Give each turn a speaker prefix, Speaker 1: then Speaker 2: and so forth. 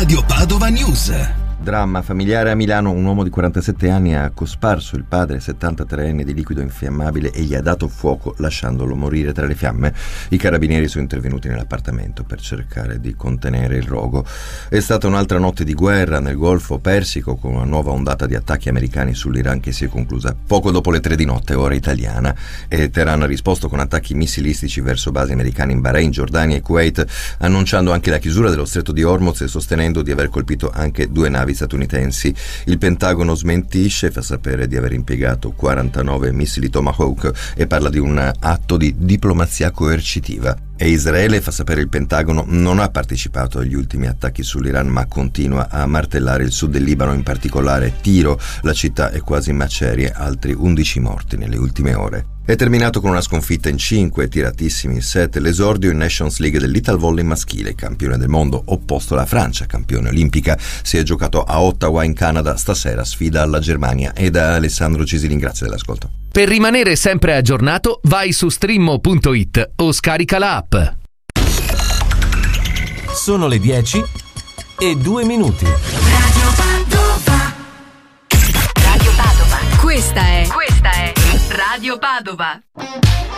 Speaker 1: Radio Padova News.
Speaker 2: Dramma familiare a Milano. Un uomo di 47 anni ha cosparso il padre 73enne di liquido infiammabile e gli ha dato fuoco lasciandolo morire tra le fiamme. I carabinieri sono intervenuti nell'appartamento per cercare di contenere il rogo. È stata un'altra notte di guerra nel Golfo Persico, con una nuova ondata di attacchi americani sull'Iran che si è conclusa poco dopo le 3 di notte, ora italiana, e Teheran ha risposto con attacchi missilistici verso basi americane in Bahrain, Giordania e Kuwait, annunciando anche la chiusura dello stretto di Hormuz e sostenendo di aver colpito anche 2 navi statunitensi. Il Pentagono smentisce, fa sapere di aver impiegato 49 missili Tomahawk e parla di un atto di diplomazia coercitiva. E Israele, fa sapere il Pentagono, non ha partecipato agli ultimi attacchi sull'Iran, ma continua a martellare il sud del Libano, in particolare Tiro. La città è quasi in macerie, altri 11 morti nelle ultime ore. È terminato con una sconfitta in 5, tiratissimi 7, l'esordio in Nations League dell'Ital Volley maschile, campione del mondo, opposto alla Francia, campione olimpica. Si è giocato a Ottawa in Canada, stasera sfida alla Germania. E da Alessandro Cisilin, grazie dell'ascolto.
Speaker 3: Per rimanere sempre aggiornato, vai su streammo.it o scarica l'app.
Speaker 4: Sono le 10:02.
Speaker 5: Radio Padova. Radio Padova. Questa è Radio Padova.